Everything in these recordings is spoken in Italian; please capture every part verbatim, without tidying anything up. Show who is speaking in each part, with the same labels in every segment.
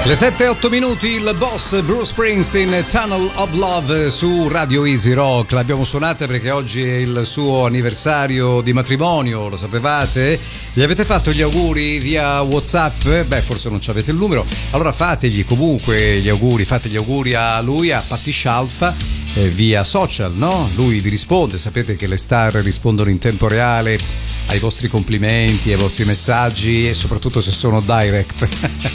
Speaker 1: Le sette e otto minuti, il boss Bruce Springsteen, Tunnel of Love su Radio Easy Rock. L'abbiamo suonata perché oggi è il suo anniversario di matrimonio, lo sapevate? Gli avete fatto gli auguri via WhatsApp? Beh, forse non ci avete il numero. Allora fategli comunque gli auguri, fate gli auguri a lui, a Patti Scialfa, eh, via social, no? Lui vi risponde, sapete che le star rispondono in tempo reale ai vostri complimenti, ai vostri messaggi e soprattutto se sono direct.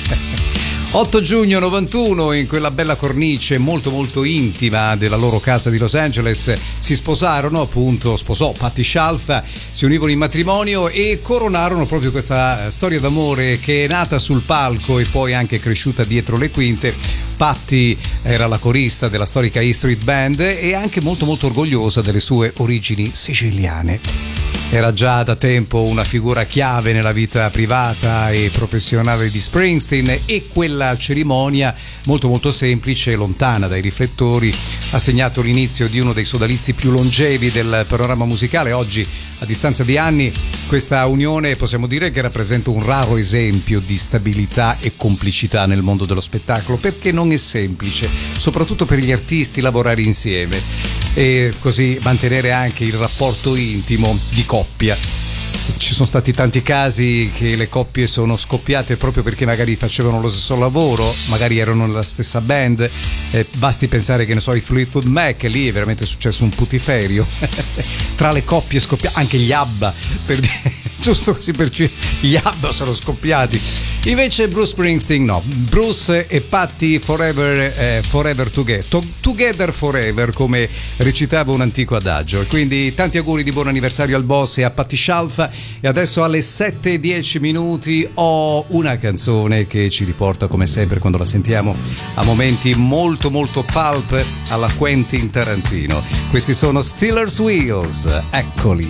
Speaker 1: otto giugno novantuno, in quella bella cornice molto molto intima della loro casa di Los Angeles, si sposarono, appunto sposò Patti Scialfa, si unirono in matrimonio e coronarono proprio questa storia d'amore che è nata sul palco e poi anche cresciuta dietro le quinte. Patti era la corista della storica E Street Band e anche molto molto orgogliosa delle sue origini siciliane. Era già da tempo una figura chiave nella vita privata e professionale di Springsteen e quella cerimonia molto molto semplice, lontana dai riflettori, ha segnato l'inizio di uno dei sodalizi più longevi del panorama musicale. Oggi, a distanza di anni, questa unione possiamo dire che rappresenta un raro esempio di stabilità e complicità nel mondo dello spettacolo, perché non è semplice, soprattutto per gli artisti, lavorare insieme e così mantenere anche il rapporto intimo di coppia. Ci sono stati tanti casi che le coppie sono scoppiate proprio perché magari facevano lo stesso lavoro, magari erano nella stessa band, eh, basti pensare che ne so i Fleetwood Mac, lì è veramente successo un putiferio tra le coppie scoppiate, anche gli ABBA, per dire, giusto così per ci... gli ABBA sono scoppiati. Invece Bruce Springsteen no, Bruce e Patti forever, eh, forever together, to- together forever, come recitava un antico adagio. Quindi tanti auguri di buon anniversario al boss e a Patti Scialfa. E adesso alle sette e dieci minuti ho una canzone che ci riporta come sempre quando la sentiamo a momenti molto molto pulp alla Quentin Tarantino. Questi sono Stealers Wheels, eccoli.